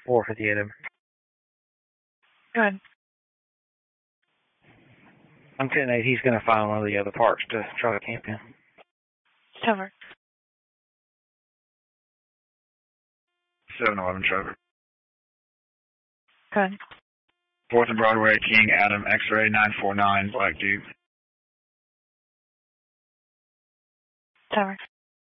458 him. Go ahead. I'm 10-8. He's going to find one of the other parks to try to camp in. Cover. 711 Trevor. Go ahead. 4th and Broadway, King Adam, X-ray 949, Black Duke. Cover.